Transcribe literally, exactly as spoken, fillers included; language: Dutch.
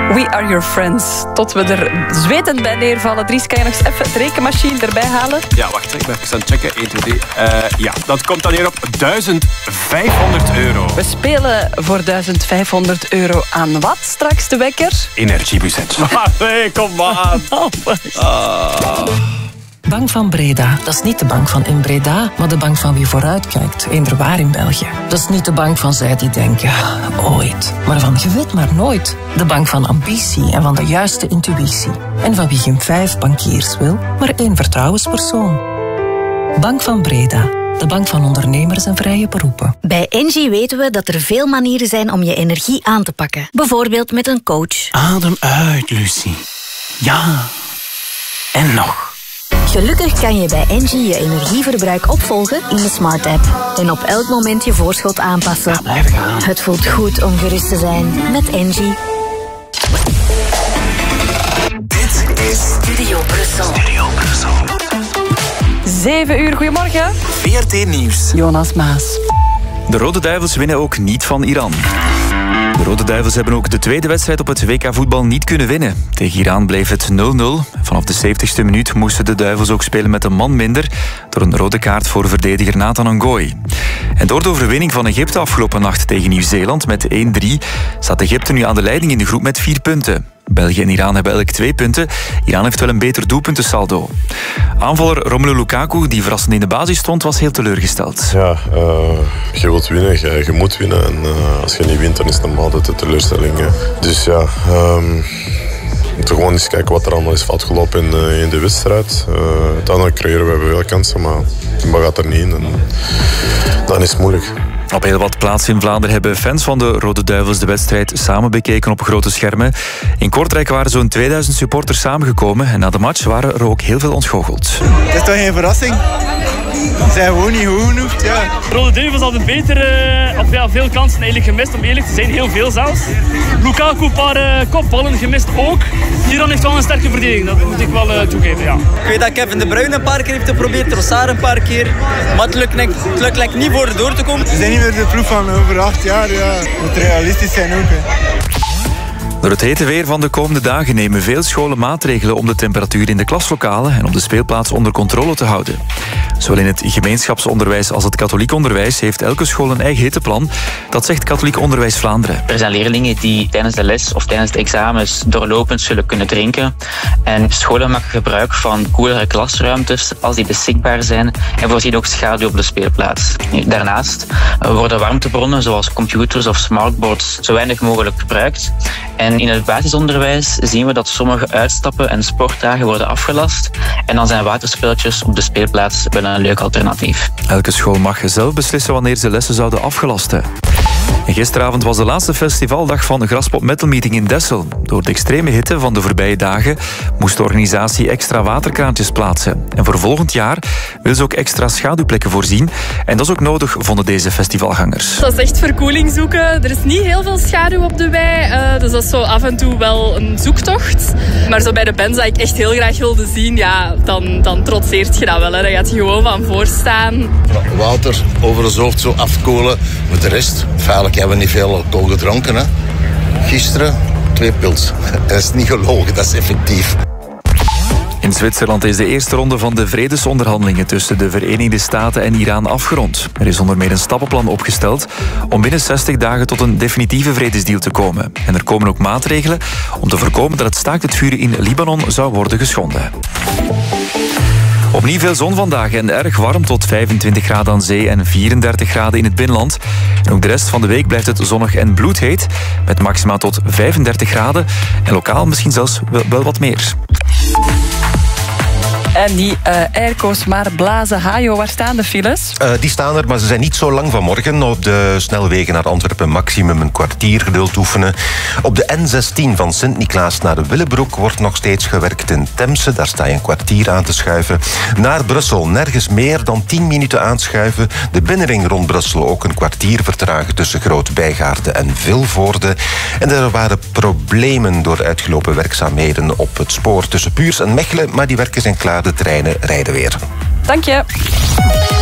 We are your friends. Tot we er zwetend bij neervallen. Dries, kan je nog eens even de rekenmachine erbij halen? Ja, wacht, ik ben even aan het checken. één, twee, drie. Uh, ja, dat komt dan neer op duizend vijfhonderd euro. We spelen voor duizend vijfhonderd euro aan wat straks, de wekker? Energiebudget. Ah, nee, kom aan. Ah. Bank van Breda. Dat is niet de bank van in Breda, maar de bank van wie vooruitkijkt. Eender waar in België. Dat is niet de bank van zij die denken, ooit. Maar van je weet maar nooit. De bank van ambitie en van de juiste intuïtie. En van wie geen vijf bankiers wil, maar één vertrouwenspersoon. Bank van Breda. De bank van ondernemers en vrije beroepen. Bij Engie weten we dat er veel manieren zijn om je energie aan te pakken. Bijvoorbeeld met een coach. Adem uit, Lucie. Ja. En nog. Gelukkig kan je bij Engie je energieverbruik opvolgen in de Smart app. En op elk moment je voorschot aanpassen. Ja, blijf gaan. Het voelt goed om gerust te zijn met Engie. Dit is Studio Brussel. Studio Brussel. Zeven uur, goedemorgen. V R T Nieuws. Jonas Maas. De Rode Duivels winnen ook niet van Iran. De Rode Duivels hebben ook de tweede wedstrijd op het W K voetbal niet kunnen winnen. Tegen Iran bleef het nul nul. Vanaf de zeventigste minuut moesten de Duivels ook spelen met een man minder door een rode kaart voor verdediger Nathan Ngoy. En door de overwinning van Egypte afgelopen nacht tegen Nieuw-Zeeland met één drie staat Egypte nu aan de leiding in de groep met vier punten. België en Iran hebben elk twee punten. Iran heeft wel een beter doelpuntensaldo. Aanvaller Romelu Lukaku, die verrassend in de basis stond, was heel teleurgesteld. Ja, uh, je wilt winnen, je, je moet winnen. En uh, als je niet wint, dan is het normaal dat de teleurstelling. Uh. Dus ja, um, we moeten gewoon eens kijken wat er allemaal is fout gelopen in, uh, in de wedstrijd. Uh, uiteindelijk creëren we veel kansen, maar dat gaat er niet in. En dan is het moeilijk. Op heel wat plaatsen in Vlaanderen hebben fans van de Rode Duivels de wedstrijd samen bekeken op grote schermen. In Kortrijk waren zo'n tweeduizend supporters samengekomen en na de match waren er ook heel veel ontgoocheld. Het is toch geen verrassing? Ze zijn gewoon niet goed genoeg. Ja. De Rode Duivels hadden beter, uh, of ja, veel kansen eigenlijk gemist, om eerlijk te zijn, heel veel zelfs. Lukaku een paar uh, kopballen gemist ook. Iran heeft wel een sterke verdediging, dat moet ik wel uh, toegeven, ja. Ik weet dat Kevin De Bruyne een paar keer heeft geprobeerd, Trossard een paar keer. Maar het lukt, het lukt like, niet voor er door te komen. We zijn niet meer de ploeg van over acht jaar, ja. Het moet realistisch zijn ook, hè. Door het hete weer van de komende dagen nemen veel scholen maatregelen om de temperatuur in de klaslokalen en op de speelplaats onder controle te houden. Zowel in het gemeenschapsonderwijs als het katholiek onderwijs heeft elke school een eigen hitteplan. Dat zegt Katholiek Onderwijs Vlaanderen. Er zijn leerlingen die tijdens de les of tijdens de examens doorlopend zullen kunnen drinken. En scholen maken gebruik van koelere klasruimtes als die beschikbaar zijn en voorzien ook schaduw op de speelplaats. Daarnaast worden warmtebronnen zoals computers of smartboards zo weinig mogelijk gebruikt. En in het basisonderwijs zien we dat sommige uitstappen en sportdagen worden afgelast. En dan zijn waterspelletjes op de speelplaats wel een leuk alternatief. Elke school mag zelf beslissen wanneer ze lessen zouden afgelasten. En gisteravond was de laatste festivaldag van de Graspop Metal Meeting in Dessel. Door de extreme hitte van de voorbije dagen moest de organisatie extra waterkraantjes plaatsen. En voor volgend jaar wil ze ook extra schaduwplekken voorzien. En dat is ook nodig, vonden deze festivalgangers. Dat is echt verkoeling zoeken. Er is niet heel veel schaduw op de wei. Uh, dus dat is zo af en toe wel een zoektocht. Maar zo bij de bands dat ik echt heel graag wilde zien, ja, dan, dan trotseert je dat wel. Hè. Dan gaat je gewoon van voor staan. Water over het hoofd zo afkoelen. Met de rest, feitelijk hebben we niet veel alcohol gedronken. Hè. Gisteren twee pils. Dat is niet gelogen, dat is effectief. In Zwitserland is de eerste ronde van de vredesonderhandelingen tussen de Verenigde Staten en Iran afgerond. Er is onder meer een stappenplan opgesteld om binnen zestig dagen tot een definitieve vredesdeal te komen. En er komen ook maatregelen om te voorkomen dat het staakt het vuren in Libanon zou worden geschonden. Opnieuw veel zon vandaag en erg warm tot vijfentwintig graden aan zee en vierendertig graden in het binnenland. En ook de rest van de week blijft het zonnig en bloedheet, met maxima tot vijfendertig graden en lokaal misschien zelfs wel, wel wat meer. En die uh, airco's maar blazen. Hajo, waar staan de files? Uh, die staan er, maar ze zijn niet zo lang vanmorgen. Op de snelwegen naar Antwerpen maximum een kwartier geduld oefenen. Op de N zestien van Sint-Niklaas naar Willebroek wordt nog steeds gewerkt in Temse. Daar sta je een kwartier aan te schuiven. Naar Brussel nergens meer dan tien minuten aanschuiven. De binnenring rond Brussel ook een kwartier vertragen tussen Groot-Bijgaarden en Vilvoorde. En er waren problemen door uitgelopen werkzaamheden op het spoor tussen Puurs en Mechelen, maar die werken zijn klaar. De treinen rijden weer. Dank je.